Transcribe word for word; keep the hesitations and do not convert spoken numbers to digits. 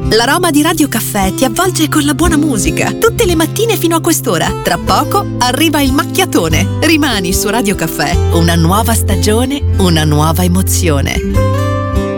L'aroma di Radio Caffè ti avvolge con la buona musica, tutte le mattine fino a quest'ora. Tra poco arriva il macchiatone. Rimani su Radio Caffè, una nuova stagione, una nuova emozione.